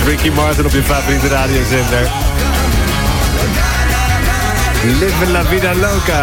Ricky Martin op je favoriete radiozender. Live la vida loca.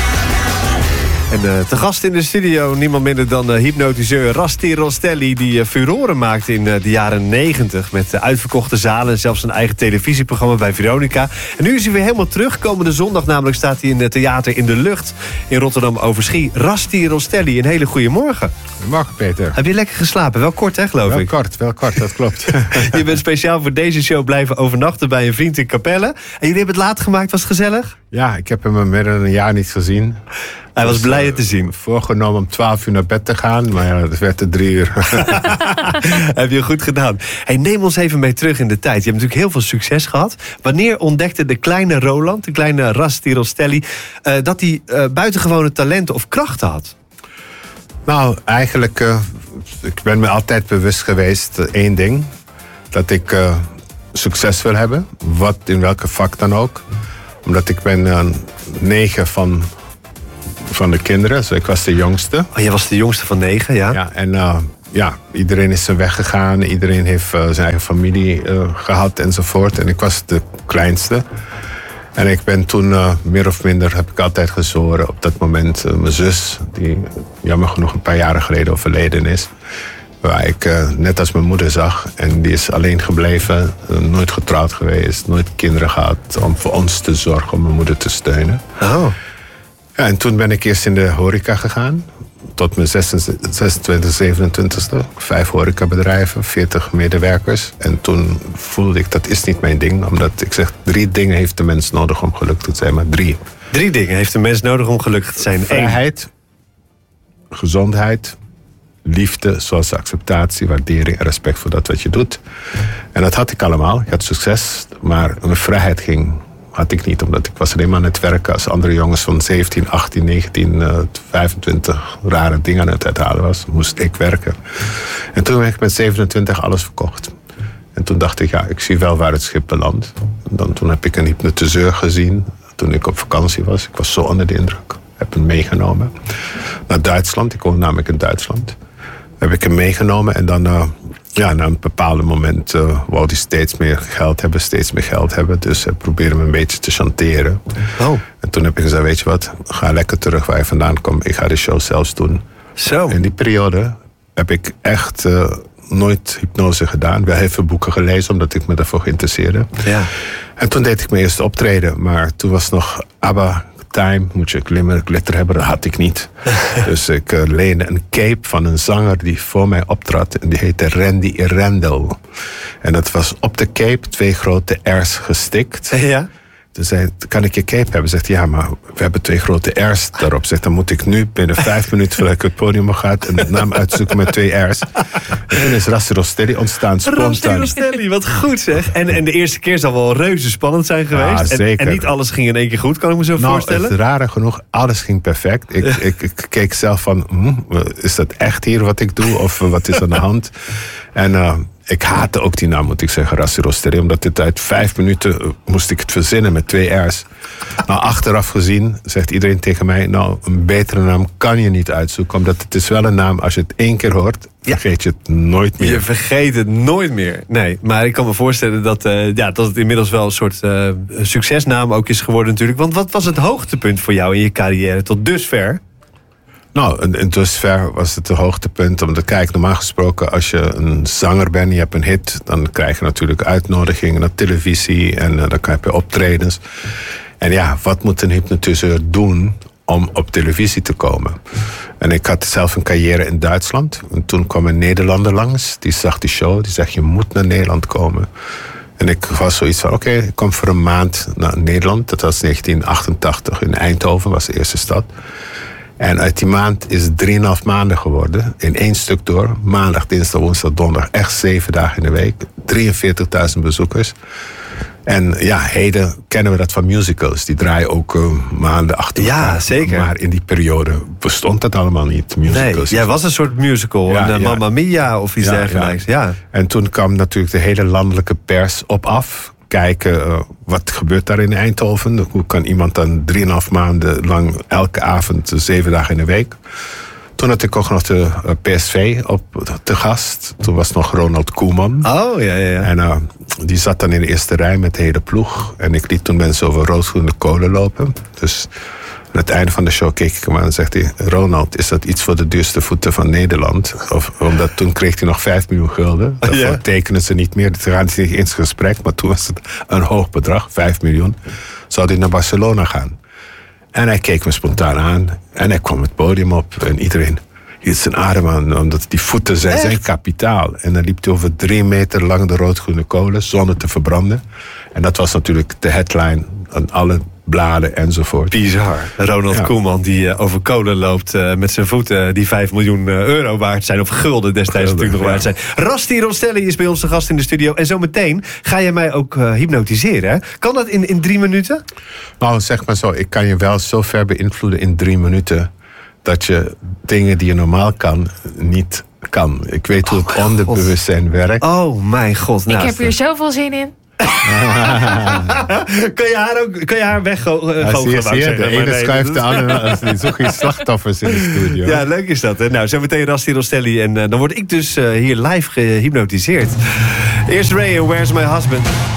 En te gast in de studio niemand minder dan hypnotiseur Rusty Rostelli... die furoren maakte in de jaren 90 met uitverkochte zalen... en zelfs een eigen televisieprogramma bij Veronica. En nu is hij weer helemaal terug. Komende zondag namelijk staat hij in het theater In de Lucht... in Rotterdam-Overschie. Rusty Rostelli, een hele goede morgen. Goedemorgen, Peter. Heb je lekker geslapen? Wel kort, hè, geloof ik? Wel kort, dat klopt. Je bent speciaal voor deze show blijven overnachten bij een vriend in Capelle. En jullie hebben het laat gemaakt, was het gezellig? Ja, ik heb hem meer dan een jaar niet gezien. Hij was blij het te zien. Voorgenomen om 12 uur naar bed te gaan, maar ja, het werd 3 uur. Heb je goed gedaan. Hey, neem ons even mee terug in de tijd. Je hebt natuurlijk heel veel succes gehad. Wanneer ontdekte de kleine Roland, de kleine Rusty Rostelli... dat hij buitengewone talenten of krachten had? Nou, eigenlijk, ik ben me altijd bewust geweest, één ding. Dat ik succes wil hebben, in welke vak dan ook. Omdat ik ben 9 van de kinderen, dus ik was de jongste. Oh, jij was de jongste van 9, ja? Ja, en iedereen is zijn weg gegaan. Iedereen heeft zijn eigen familie gehad enzovoort. En ik was de kleinste. En ik ben toen, meer of minder, heb ik altijd gezworen. Op dat moment mijn zus, die jammer genoeg een paar jaren geleden overleden is. Waar ik net als mijn moeder zag. En die is alleen gebleven, nooit getrouwd geweest, nooit kinderen gehad. Om voor ons te zorgen, om mijn moeder te steunen. Oh. Ja, en toen ben ik eerst in de horeca gegaan. Tot mijn 26, 27ste. 5 horecabedrijven, 40 medewerkers. En toen voelde ik, dat is niet mijn ding. Omdat ik zeg, 3 dingen heeft de mens nodig om gelukkig te zijn. Maar 3. 3 dingen heeft de mens nodig om gelukkig te zijn. Vrijheid, gezondheid, liefde, zoals acceptatie, waardering en respect voor dat wat je doet. En dat had ik allemaal. Ik had succes, maar mijn vrijheid had ik niet, omdat ik was alleen maar aan het werken als andere jongens van 17, 18, 19, 25 rare dingen aan het uithalen was. Moest ik werken. En toen heb ik met 27 alles verkocht. En toen dacht ik, ja, ik zie wel waar het schip belandt. Toen heb ik een hypnotiseur gezien toen ik op vakantie was. Ik was zo onder de indruk. Heb hem meegenomen naar Duitsland. Ik woon namelijk in Duitsland. Heb ik hem meegenomen en dan... na een bepaald moment wou hij steeds meer geld hebben. Dus hij probeerde me een beetje te chanteren. Oh. En toen heb ik gezegd, weet je wat, ga lekker terug waar je vandaan komt. Ik ga de show zelfs doen. Zo. In die periode heb ik echt nooit hypnose gedaan. Wel heel veel boeken gelezen, omdat ik me daarvoor geïnteresseerde. Ja. En toen deed ik mijn eerste optreden. Maar toen was nog ABBA... Time, moet je glimmer, glitter hebben, dat had ik niet. Dus ik leende een cape van een zanger die voor mij optrad. En die heette Randy Randall. En dat was op de cape 2 grote R's gestikt. Ja. Toen zei kan ik je cape hebben? Zegt ja, maar we hebben 2 grote R's daarop. Zegt dan moet ik nu binnen 5 minuten voordat ik het podium op ga... een naam uitzoeken met 2 R's. En toen is Rusty Rostelli ontstaan, spontaan. Rusty Rostelli, wat goed zeg. En de eerste keer zal wel reuze spannend zijn geweest. Ja, zeker. En niet alles ging in één keer goed, kan ik me zo voorstellen? Het rare genoeg, alles ging perfect. Ik keek zelf van, is dat echt hier wat ik doe? Of wat is aan de hand? En... ik haatte ook die naam, moet ik zeggen, Rusty Rostelli. Omdat dit uit 5 minuten moest ik het verzinnen met 2 R's. Nou, achteraf gezien zegt iedereen tegen mij... nou, een betere naam kan je niet uitzoeken. Omdat het is wel een naam, als je het 1 keer hoort... vergeet je het nooit meer. Je vergeet het nooit meer. Nee, maar ik kan me voorstellen dat het inmiddels wel een soort succesnaam ook is geworden natuurlijk. Want wat was het hoogtepunt voor jou in je carrière tot dusver? Nou, in dusver was het hoogtepunt. Omdat, kijk, normaal gesproken, als je een zanger bent, je hebt een hit, dan krijg je natuurlijk uitnodigingen naar televisie en dan krijg je optredens. En ja, wat moet een hypnotiseur doen om op televisie te komen? En ik had zelf een carrière in Duitsland. En toen kwam een Nederlander langs, die zag die show, die zegt, je moet naar Nederland komen. En ik was zoiets van, oké, ik kom voor een maand naar Nederland. Dat was 1988 in Eindhoven, was de eerste stad. En uit die maand is het 3,5 maanden geworden. In 1 stuk door. Maandag, dinsdag, woensdag, donderdag. Echt 7 dagen in de week. 43.000 bezoekers. En ja, heden kennen we dat van musicals. Die draaien ook maanden achter elkaar. Ja, zeker. Maar in die periode bestond dat allemaal niet, musicals. Nee, jij was een soort musical. Ja, Mamma Mia of iets dergelijks. Ja. En toen kwam natuurlijk de hele landelijke pers op af. Kijken, wat gebeurt daar in Eindhoven? Hoe kan iemand dan 3,5 maanden lang elke avond 7 dagen in de week? Toen had ik ook nog de PSV te gast. Toen was nog Ronald Koeman. Oh, ja. En die zat dan in de eerste rij met de hele ploeg. En ik liet toen mensen over roodgroene kolen lopen. Dus aan het einde van de show keek ik hem aan en zegt hij... Ronald, is dat iets voor de duurste voeten van Nederland? Omdat toen kreeg hij nog 5 miljoen gulden. Daarvoor tekenen ze niet meer. Toen gaan ze niet eens gesprek. Maar toen was het een hoog bedrag, 5 miljoen. Zou hij naar Barcelona gaan. En hij keek me spontaan aan. En hij kwam het podium op. En iedereen hield zijn adem aan. Omdat die voeten zijn kapitaal. En dan liep hij over 3 meter lang de roodgroene kolen. Zonder te verbranden. En dat was natuurlijk de headline aan alle bladen enzovoort. Bizar. Ronald Koeman die over kolen loopt met zijn voeten die 5 miljoen euro waard zijn. Of gulden destijds natuurlijk nog waard zijn. Rasti Rostelli is bij ons de gast in de studio. En zometeen ga je mij ook hypnotiseren. Hè? Kan dat in 3 minuten? Nou, zeg maar zo. Ik kan je wel zo ver beïnvloeden in 3 minuten... dat je dingen die je normaal kan, niet kan. Ik weet hoe het onderbewustzijn werkt. Oh mijn god. Ik heb hier zoveel zin in. Kan je haar weggoochelen? De ene schuift de andere. Die zoeken slachtoffers in de studio. Ja, leuk is dat. Hè? Nou, zo meteen Rasti Rostelli. En dan word ik dus hier live gehypnotiseerd. Eerst Ray en Where's My Husband?